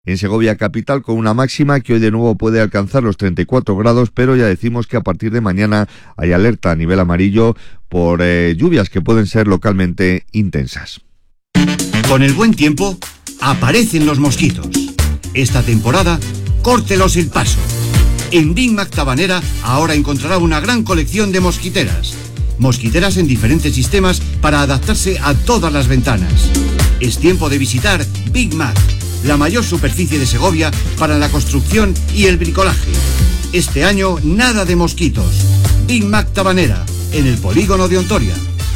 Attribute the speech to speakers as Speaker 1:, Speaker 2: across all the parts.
Speaker 1: En Segovia capital, con una máxima que hoy de nuevo puede alcanzar los 34 grados, pero ya decimos que a partir de mañana hay alerta a nivel amarillo por lluvias que pueden ser localmente intensas.
Speaker 2: Con el buen tiempo, aparecen los mosquitos. Esta temporada, córtelos el paso. En Big Mac Tabanera ahora encontrará una gran colección de mosquiteras. Mosquiteras en diferentes sistemas para adaptarse a todas las ventanas. Es tiempo de visitar Big Mac, la mayor superficie de Segovia para la construcción y el bricolaje. Este año, nada de mosquitos. Big Mac Tabanera, en el polígono de Ontoria.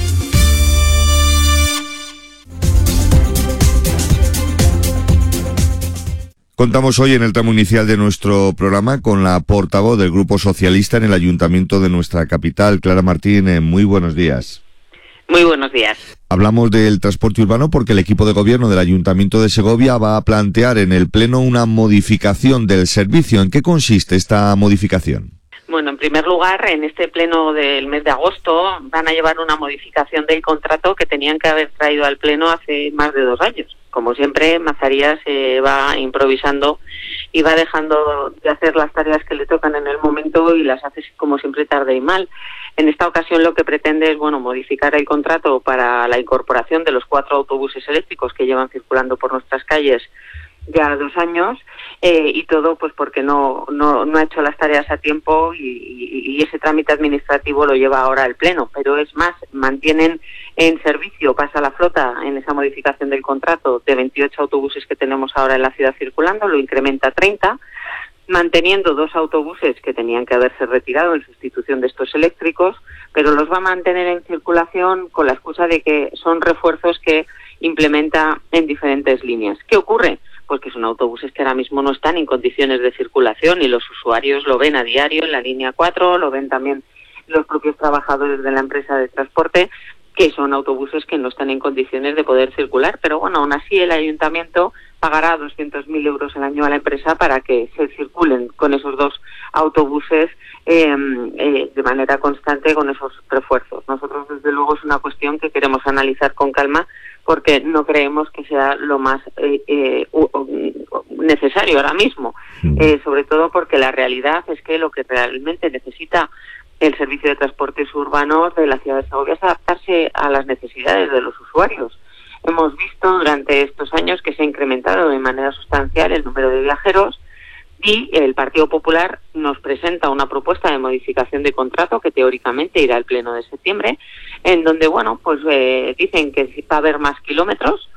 Speaker 1: Contamos hoy en el tramo inicial de nuestro programa con la portavoz del Grupo Socialista en el Ayuntamiento de nuestra capital, Clara Martín. Muy buenos días.
Speaker 3: Muy buenos días.
Speaker 1: Hablamos del transporte urbano porque el equipo de gobierno del Ayuntamiento de Segovia va a plantear en el Pleno una modificación del servicio. ¿En qué consiste esta modificación?
Speaker 3: Bueno, en primer lugar, en este pleno del mes de agosto van a llevar una modificación del contrato que tenían que haber traído al pleno hace más de 2 años. Como siempre, Mazaría se va improvisando y va dejando de hacer las tareas que le tocan en el momento y las hace como siempre tarde y mal. En esta ocasión lo que pretende es modificar el contrato para la incorporación de los 4 autobuses eléctricos que llevan circulando por nuestras calles ya 2 años, y todo pues porque no ha hecho las tareas a tiempo y ese trámite administrativo lo lleva ahora al Pleno. Pero es más, mantienen en servicio, pasa la flota en esa modificación del contrato de 28 autobuses que tenemos ahora en la ciudad circulando, lo incrementa a 30, manteniendo 2 autobuses que tenían que haberse retirado en sustitución de estos eléctricos, pero los va a mantener en circulación con la excusa de que son refuerzos que implementa en diferentes líneas. ¿Qué ocurre? Pues que son autobuses que ahora mismo no están en condiciones de circulación y los usuarios lo ven a diario en la línea 4, lo ven también los propios trabajadores de la empresa de transporte, que son autobuses que no están en condiciones de poder circular. Pero aún así el ayuntamiento pagará 200.000 euros al año a la empresa para que se circulen con esos 2 autobuses de manera constante con esos refuerzos. Nosotros, desde luego, es una cuestión que queremos analizar con calma porque no creemos que sea lo más necesario ahora mismo, sobre todo porque la realidad es que lo que realmente necesita el servicio de transportes urbanos de la ciudad de Segovia es adaptarse a las necesidades de los usuarios. Hemos visto durante estos años que se ha incrementado de manera sustancial el número de viajeros y el Partido Popular nos presenta una propuesta de modificación de contrato que teóricamente irá al Pleno de septiembre, en donde dicen que va a haber más kilómetros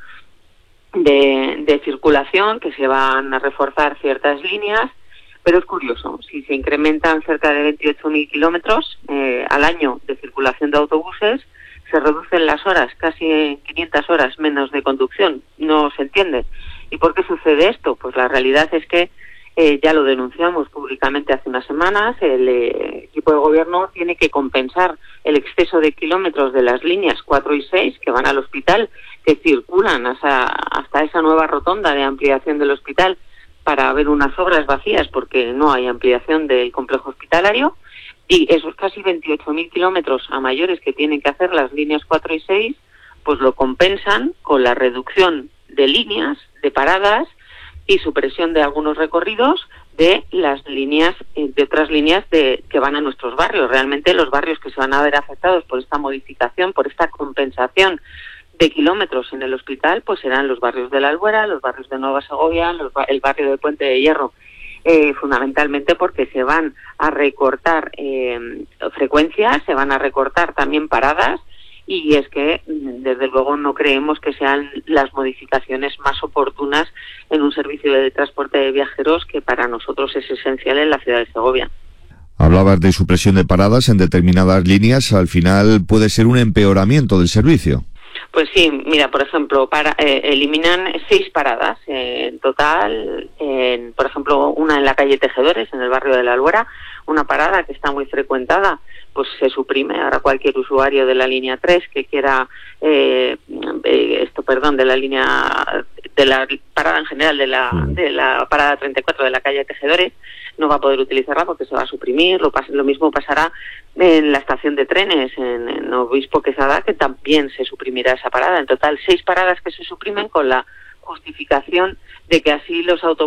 Speaker 3: de circulación, que se van a reforzar ciertas líneas, pero es curioso, si se incrementan cerca de 28.000 kilómetros al año de circulación de autobuses, se reducen las horas, casi 500 horas menos de conducción. No se entiende. ¿Y por qué sucede esto? Pues la realidad es que ya lo denunciamos públicamente hace unas semanas, el equipo de gobierno tiene que compensar el exceso de kilómetros de las líneas 4 y 6 que van al hospital, que circulan hasta esa nueva rotonda de ampliación del hospital para ver unas obras vacías porque no hay ampliación del complejo hospitalario, y esos casi 28.000 kilómetros a mayores que tienen que hacer las líneas 4 y 6, pues lo compensan con la reducción de líneas, de paradas y supresión de algunos recorridos de las líneas, de otras líneas que van a nuestros barrios. Realmente los barrios que se van a ver afectados por esta modificación, por esta compensación de kilómetros en el hospital, pues serán los barrios de la Albuera, los barrios de Nueva Segovia, el barrio de Puente de Hierro, fundamentalmente porque se van a recortar frecuencias, se van a recortar también paradas, y es que desde luego no creemos que sean las modificaciones más oportunas en un servicio de transporte de viajeros que para nosotros es esencial en la ciudad de Segovia.
Speaker 1: Hablabas de supresión de paradas en determinadas líneas, al final puede ser un empeoramiento del servicio.
Speaker 3: Pues sí, mira, por ejemplo, eliminan 6 paradas en total, por ejemplo, una en la calle Tejedores, en el barrio de la Albuera, una parada que está muy frecuentada, pues se suprime. Ahora cualquier usuario de la línea 3 que quiera, de la línea, de la parada en general, de la parada 34 de la calle Tejedores, no va a poder utilizarla porque se va a suprimir. Lo mismo pasará en la estación de trenes, en Obispo Quesada, que también se suprimirá esa parada. En total, 6 paradas que se suprimen con justificación de que así los autobuses